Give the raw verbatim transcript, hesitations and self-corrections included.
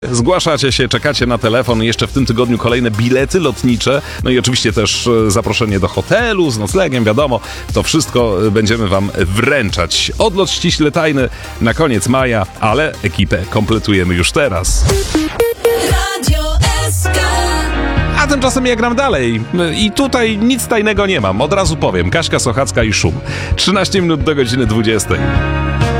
Zgłaszacie się, czekacie na telefon, jeszcze w tym tygodniu kolejne bilety lotnicze, no i oczywiście też zaproszenie do hotelu z noclegiem, wiadomo, to wszystko będziemy wam wręczać. Odlot ściśle tajny na koniec maja, ale ekipę kompletujemy już teraz. A tymczasem ja gram dalej i tutaj nic tajnego nie mam, od razu powiem. Kaśka Sochacka i Szum. trzynaście minut do godziny dwudziestej.